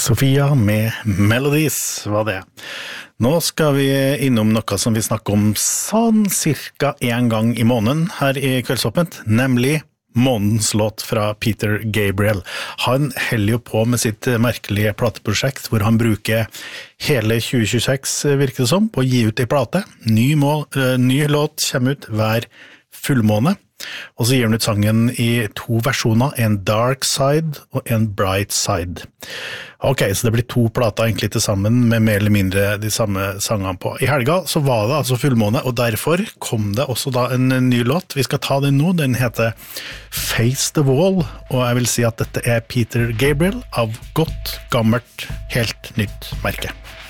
Sofia med Melodies var det. Nå skal vi innom noe som vi snakker om sånn cirka en gang i måneden her i Kveldsåpent, nemlig månedens låt fra Peter Gabriel. Han heller jo på med sitt merkelige plateprosjekt, hvor han bruker hele 2026, virker det som, på å gi ut en plate. Ny låt kommer ut hver fullmåne. Og så gir han ut sangen i 2 versjoner, en Dark Side og en Bright Side. Ok, så det blir 2 plater egentlig til sammen med mer eller mindre de samme sangene på. I helga så var det altså fullmåne, og derfor kom det også da en ny låt. Vi skal ta den nå, den heter Face the Wall, og jeg vil si at dette er Peter Gabriel av godt, gammelt, helt nytt merke.